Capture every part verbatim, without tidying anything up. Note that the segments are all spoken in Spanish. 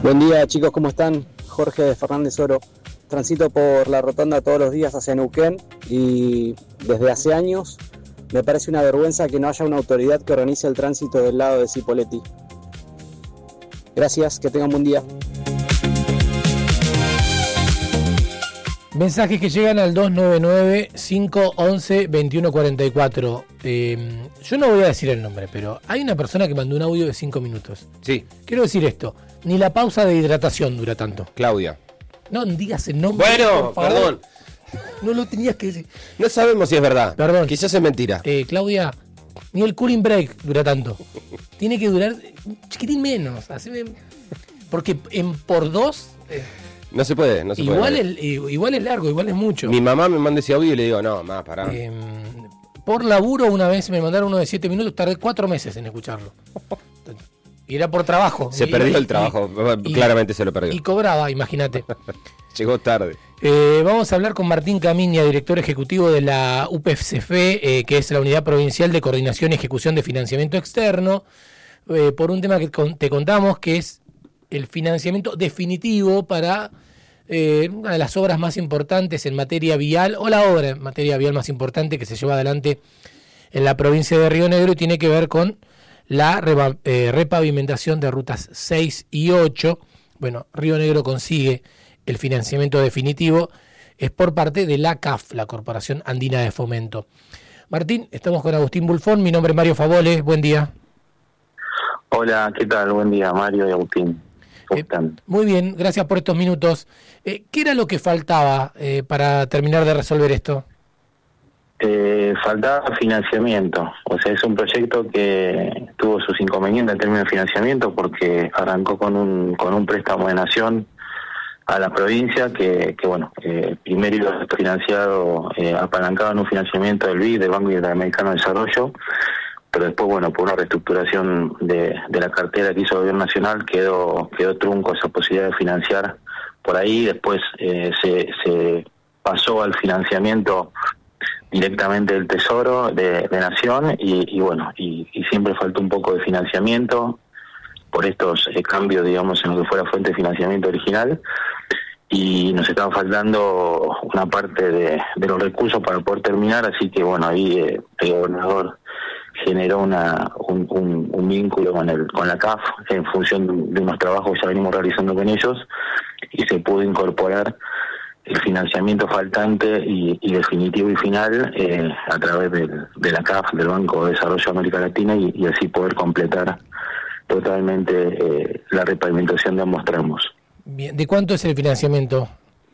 Buen día, chicos, ¿cómo están? Jorge de Fernández Oro. Transito por la rotonda todos los días hacia Neuquén y desde hace años me parece una vergüenza que no haya una autoridad que organice el tránsito del lado de Cipolletti. Gracias, que tengan buen día. Mensajes que llegan al dos nueve nueve, cinco once, veintiuno cuarenta y cuatro. Eh, yo no voy a decir el nombre, pero hay una persona que mandó un audio de cinco minutos. Sí. Quiero decir esto, ni la pausa de hidratación dura tanto. Claudia. No digas el nombre. Bueno, perdón. No lo tenías que decir. No sabemos si es verdad. Perdón. Quizás es mentira. Eh, Claudia, ni el cooling break dura tanto. Tiene que durar un chiquitín menos. Haceme... Porque en por dos... Eh, No se puede, no se igual puede. El, igual es largo, igual es mucho. Mi mamá me manda ese audio y le digo, no, más, pará. Eh, por laburo una vez me mandaron uno de siete minutos, tardé cuatro meses en escucharlo. Y era por trabajo. Se y, perdió y, el trabajo, y, claramente se lo perdió. Y cobraba, imagínate. Llegó tarde. Eh, vamos a hablar con Martín Camiña, director ejecutivo de la U P F C F, eh, que es la Unidad Provincial de Coordinación y Ejecución de Financiamiento Externo, eh, por un tema que con, te contamos, que es el financiamiento definitivo para... Eh, una de las obras más importantes en materia vial, o la obra en materia vial más importante que se lleva adelante en la provincia de Río Negro, y tiene que ver con la reba, eh, repavimentación de rutas seis y ocho. Bueno, Río Negro consigue el financiamiento definitivo, es por parte de la C A F, la Corporación Andina de Fomento. Martín, estamos con Agustín Bulfón, mi nombre es Mario Favole, buen día. Hola, ¿qué tal? Buen día, Mario y Agustín. Eh, muy bien, gracias por estos minutos. Eh, ¿Qué era lo que faltaba eh, para terminar de resolver esto? Eh, faltaba financiamiento. O sea, es un proyecto que tuvo sus inconvenientes en términos de financiamiento porque arrancó con un con un préstamo de nación a la provincia que, que bueno, eh, primero iba a ser financiado, eh, apalancado en un financiamiento del B I D, del Banco Interamericano de Desarrollo, pero después, bueno, por una reestructuración de, de la cartera que hizo el Gobierno Nacional, quedó quedó trunco esa posibilidad de financiar por ahí. Después eh, se, se pasó al financiamiento directamente del Tesoro de, de Nación y, y bueno, y, y siempre faltó un poco de financiamiento por estos eh, cambios, digamos, en lo que fuera fuente de financiamiento original, y nos estaba faltando una parte de, de los recursos para poder terminar, así que bueno, ahí eh, el gobernador generó una un, un, un vínculo con el con la C A F en función de unos trabajos que ya venimos realizando con ellos, y se pudo incorporar el financiamiento faltante y, y definitivo y final eh, a través del, de la C A F, del Banco de Desarrollo de América Latina, y, y así poder completar totalmente eh, la repavimentación de ambos tramos. Bien, ¿de cuánto es el financiamiento?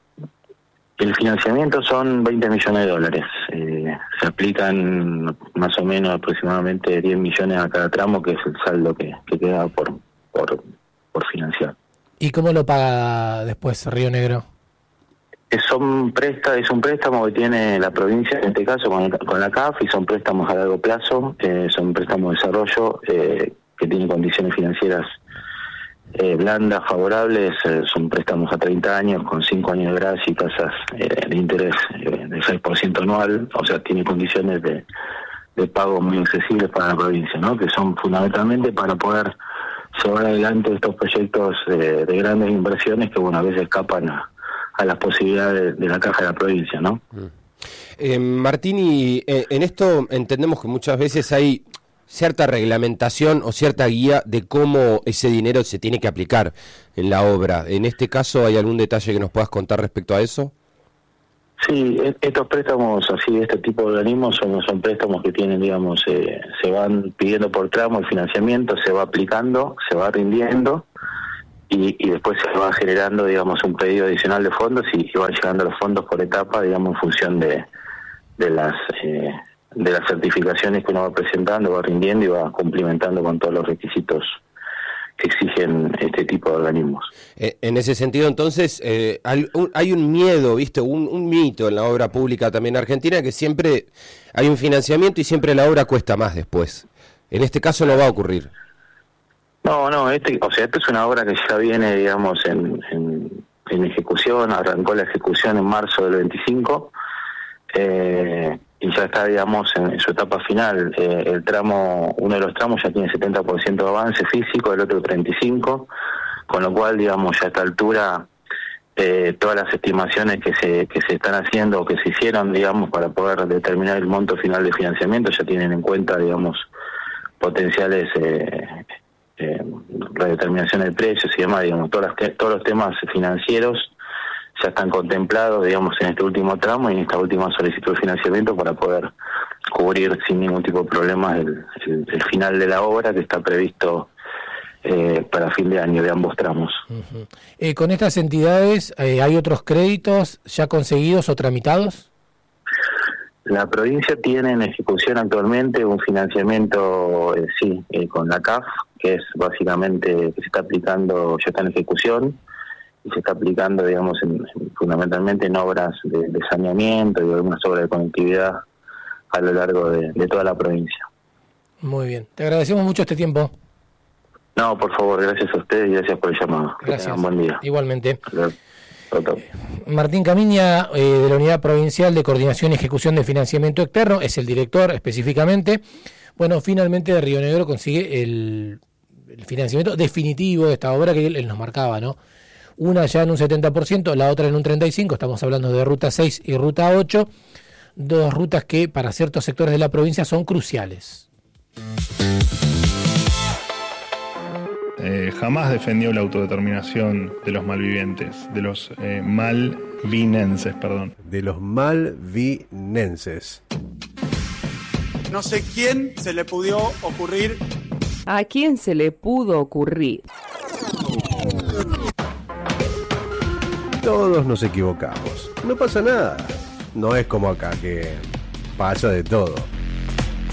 El financiamiento son veinte millones de dólares. Eh, se aplican más o menos aproximadamente diez millones a cada tramo, que es el saldo que, que queda por, por, por financiar. ¿Y cómo lo paga después Río Negro? Es, son presta, es un préstamo que tiene la provincia, en este caso con, el, con la C A F, y son préstamos a largo plazo, eh, son préstamos de desarrollo eh, que tienen condiciones financieras Eh, blandas, favorables, eh, son préstamos a treinta años con cinco años de gracia y tasas eh, de interés eh, del seis por ciento anual, o sea, tiene condiciones de, de pago muy accesibles para la provincia, ¿no? Que son fundamentalmente para poder llevar adelante estos proyectos eh, de grandes inversiones que, bueno, a veces escapan a, a las posibilidades de, de la caja de la provincia, ¿no? Eh, Martín, y eh, en esto entendemos que muchas veces hay cierta reglamentación o cierta guía de cómo ese dinero se tiene que aplicar en la obra. En este caso, ¿hay algún detalle que nos puedas contar respecto a eso? Sí, estos préstamos así de este tipo de organismos son, son préstamos que tienen, digamos, eh, se van pidiendo por tramo el financiamiento, se va aplicando, se va rindiendo y, y después se va generando, digamos, un pedido adicional de fondos y, y van llegando los fondos por etapa, digamos, en función de, de las... Eh, de las certificaciones que uno va presentando, va rindiendo y va cumplimentando con todos los requisitos que exigen este tipo de organismos. Eh, en ese sentido, entonces, eh, hay, un, hay un miedo, ¿viste? Un, un mito en la obra pública también argentina, que siempre hay un financiamiento y siempre la obra cuesta más después. En este caso no va a ocurrir. No, no, este, o sea, esta es una obra que ya viene, digamos, en, en, en ejecución, arrancó la ejecución en marzo del veinticinco, eh, y ya está, digamos, en, en su etapa final. Eh, el tramo, uno de los tramos ya tiene setenta por ciento de avance físico, el otro treinta y cinco por ciento, con lo cual, digamos, ya a esta altura, eh, todas las estimaciones que se que se están haciendo o que se hicieron, digamos, para poder determinar el monto final de financiamiento, ya tienen en cuenta, digamos, potenciales eh, eh, redeterminación de precios y demás, digamos, todas las te- todos los temas financieros ya están contemplados, digamos, en este último tramo y en esta última solicitud de financiamiento para poder cubrir sin ningún tipo de problemas el, el, el final de la obra que está previsto eh, para fin de año de ambos tramos. Uh-huh. Eh, ¿Con estas entidades eh, hay otros créditos ya conseguidos o tramitados? La provincia tiene en ejecución actualmente un financiamiento, eh, sí, eh, con la C A F, que es básicamente que se está aplicando, ya está en ejecución, y se está aplicando, digamos, en, en, fundamentalmente en obras de, de saneamiento y algunas obras de conectividad a lo largo de, de toda la provincia. Muy bien, te agradecemos mucho este tiempo. No, por favor, gracias a ustedes y gracias por el llamado. Gracias. Que tengan un buen día. Igualmente. Doctor. Martín Camiña, eh, de la Unidad Provincial de Coordinación y Ejecución de Financiamiento Externo, es el director específicamente. Bueno, finalmente de Río Negro consigue el, el financiamiento definitivo de esta obra que él, él nos marcaba, ¿no? Una ya en un setenta por ciento, la otra en un treinta y cinco por ciento, estamos hablando de Ruta seis y Ruta ocho, dos rutas que para ciertos sectores de la provincia son cruciales. Eh, jamás defendió la autodeterminación de los malvivientes, de los eh, malvinenses, perdón. De los malvinenses. No sé quién se le pudo ocurrir. ¿A quién se le pudo ocurrir? Todos nos equivocamos. No pasa nada. No es como acá que pasa de todo.